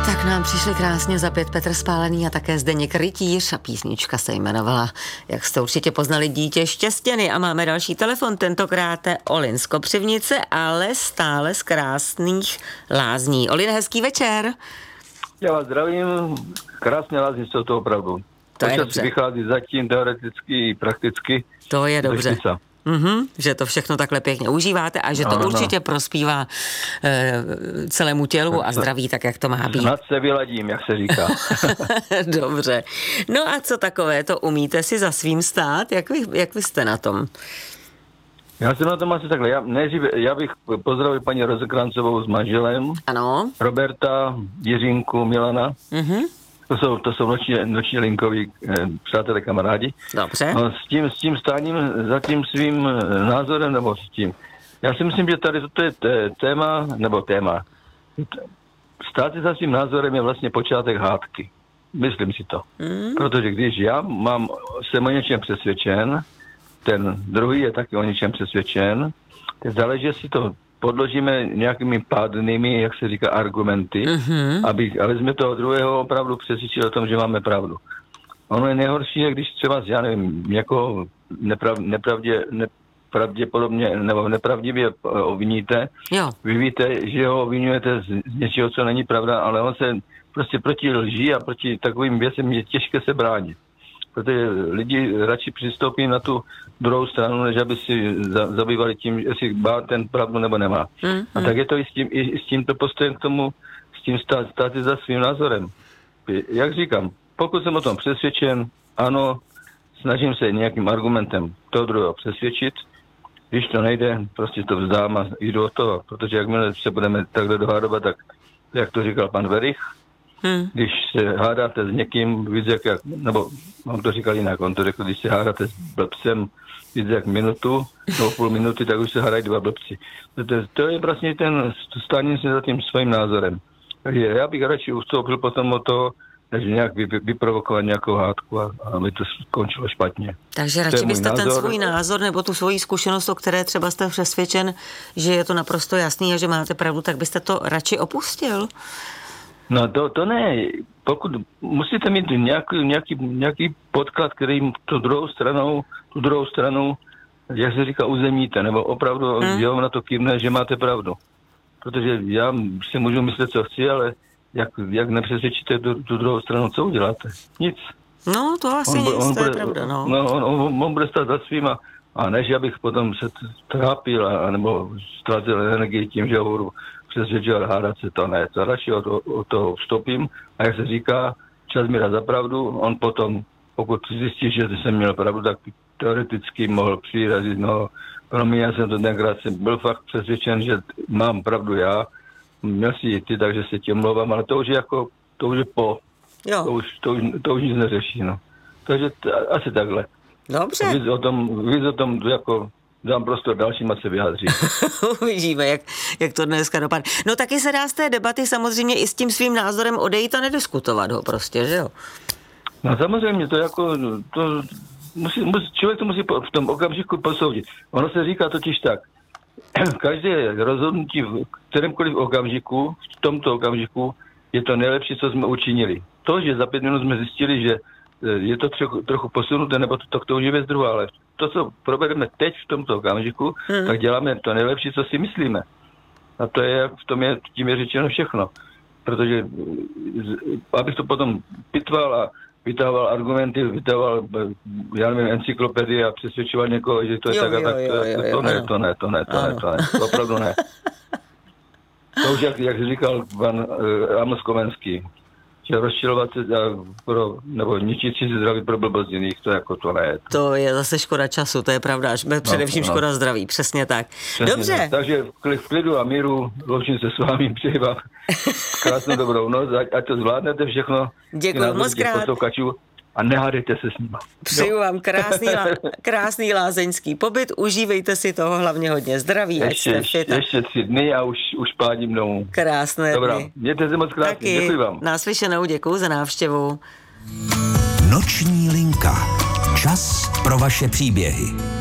Tak nám přišli krásně za 5 Petr Spálený a také Zdeněk Rytíř a písnička se jmenovala, jak jste určitě poznali, Dítě štěstěny. A máme další telefon, tentokrát Olin z Kopřivnice, ale stále z krásných Lázní. Olin, hezký večer. Já vás zdravím, krásně Lázní jsou to opravdu. To je dobře. Vychází zatím teoreticky i prakticky. To je dobře. Že to všechno takhle pěkně užíváte a že to určitě prospívá celému tělu a zdraví, tak jak to má být. Snad se vyladím, jak se říká. Dobře. No a co takové, to umíte si za svým stát? Jak vy jste na tom? Já jsem na tom asi takhle. Já bych pozdravil paní Rozekrancovou s manželem. Ano. Roberta, Jiřinku, Milana. To jsou noční linkoví přátelé, kamarádi. Dobře. No, s tím stáním za tím svým názorem, nebo s tím. Já si myslím, že tady toto je téma. Stát si za svým názorem je vlastně počátek hádky. Myslím si to. Protože když já jsem o něčem přesvědčen, ten druhý je taky o něčem přesvědčen, tak záleží, si to podložíme nějakými pádnými, jak se říká, argumenty, aby jsme toho druhého opravdu přesvědčili o tom, že máme pravdu. Ono je nejhorší, když třeba, já nevím, někoho pravděpodobně nebo nepravdivě obviníte. Jo. Vy víte, že ho obvinujete z něčeho, co není pravda, ale on se prostě proti lži a proti takovým věcem je těžké se bránit. Protože lidi radši přistoupí na tu druhou stranu, než aby si zabývali tím, jestli má ten pravdu nebo nemá. A tak je to i s tímto postojem k tomu, s tím stát za svým názorem. Jak říkám, pokud jsem o tom přesvědčen, ano, snažím se nějakým argumentem toho druhého přesvědčit. Když to nejde, prostě to vzdám a jdu o to, protože jakmile se budeme takhle dohádovat, tak jak to říkal pan Verich, když se hádáte s někým víc nebo on to říkal jinak, on to řekl, když se hádáte s blbcem víc jak minutu, nebo půl minuty, tak už se hádají dva blbci. To je vlastně ten stání se za tím svým názorem. Takže já bych radši ustoupil potom o to, než nějak vyprovokovat nějakou hádku a aby to skončilo špatně. Takže radši byste ten svůj názor nebo tu svoji zkušenost, o které třeba jste přesvědčen, že je to naprosto jasný a že máte pravdu, tak byste to radši opustil? No to ne. Pokud musíte mít nějaký podklad, který tu druhou stranu, jak se říká, uzemníte, nebo opravdu že vám na to kývne, že máte pravdu. Protože já si můžu myslet, co chci, ale jak nepřesvědčíte tu druhou stranu, co uděláte? Nic. No, to asi to je pravda, no. On bude stát za svým a než abych potom se trápil nebo ztrácel energii tím, že ho budu přesvědčovat, hádat se, to ne. To radši od toho vstoupím a jak se říká, čas mi dá za pravdu, on potom, pokud zjistí, že jsem měl pravdu, tak teoreticky mohl přirazit, pro mě já jsem to tenkrát byl fakt přesvědčen, že mám pravdu já, měl si i ty, takže se tě mluvám, ale to už je po. Jo. To už nic neřeší, no. Takže asi takhle. Dobře. Víc o tom jako dám prostor dalším, ať se vyjádří. Uvidíme, jak to dneska dopadne. No taky se dá z té debaty samozřejmě i s tím svým názorem odejít a nediskutovat ho prostě, že jo? No samozřejmě, člověk to musí v tom okamžiku posoudit. Ono se říká totiž tak, každé rozhodnutí v kterémkoliv okamžiku, v tomto okamžiku, je to nejlepší, co jsme učinili. To, že za 5 minut jsme zjistili, že je to trochu posunuté, nebo to už je věc druhá, ale to, co provedeme teď v tomto okamžiku, tak děláme to nejlepší, co si myslíme. A to je, tím je řečeno všechno. Protože abych to potom pitval a vytahoval argumenty, já nevím, encyklopedii a přesvědčoval někoho, že to je tak a tak, to ne, opravdu ne. To už, jak říkal pan Amos Komenský, že rozčilovat se nebo ničit si zdraví pro blbost jiných, to ne. To je zase škoda času, to je pravda, především škoda zdraví, přesně tak. Přesně Dobře. Tak. Takže v klidu a míru loučím se s vámi, přeji vám krásnou dobrou noc, ať to zvládnete všechno. Děkuji moc krát. A nehádejte se s nima. Přeju vám krásný lázeňský pobyt, užívejte si toho, hlavně hodně zdraví. Ještě 3 dny a už pádím domů. Krásné Dobrá, dny. mějte se moc krásně, děkuji vám. Naslyšenou, děkuji za návštěvu. Noční linka. Čas pro vaše příběhy.